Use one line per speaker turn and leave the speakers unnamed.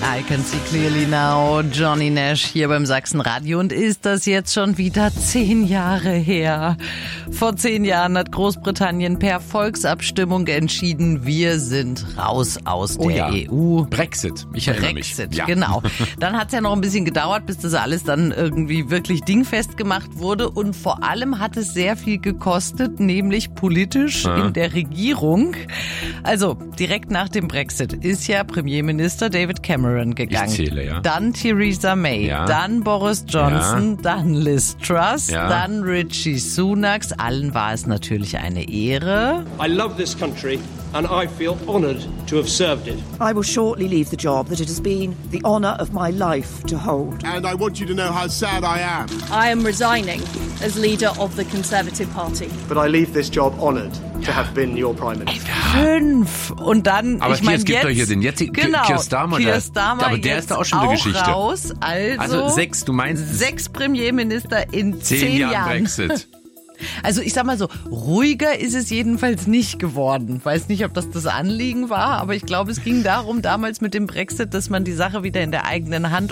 I Can See Clearly Now, Johnny Nash hier beim Sachsenradio. Und ist das jetzt schon wieder 10 Jahre her? Vor 10 Jahren hat Großbritannien per Volksabstimmung entschieden, wir sind raus aus der EU.
Brexit, ich erinnere mich.
Brexit, genau. Dann hat es ja noch ein bisschen gedauert, bis das alles dann irgendwie wirklich dingfest gemacht wurde. Und vor allem hat es sehr viel gekostet, nämlich politisch in der Regierung. Also direkt nach dem Brexit ist ja Premierminister David Cameron gegangen.
Ich zähle, ja.
Dann Theresa May, dann Boris Johnson, dann Liz Truss, dann Rishi Sunak. Allen war es natürlich eine Ehre.
I love this country and I feel honoured to have served it.
I will shortly leave the job that it has been the honour of my life to hold.
And I want you to know how sad I am.
I am resigning as leader of the Conservative Party.
But I leave this job honoured to have been your Prime Minister.
5. Und dann,
aber
ich meine,
es gibt doch hier den jetzigen Keir Starmer. Aber der ist da auch schon eine Geschichte.
Raus, also
6, du meinst?
6 Premierminister in 10 Jahren.
Brexit.
Also ich sag mal so, ruhiger ist es jedenfalls nicht geworden. Weiß nicht, ob das Anliegen war, aber ich glaube, es ging darum damals mit dem Brexit, dass man die Sache wieder in der eigenen Hand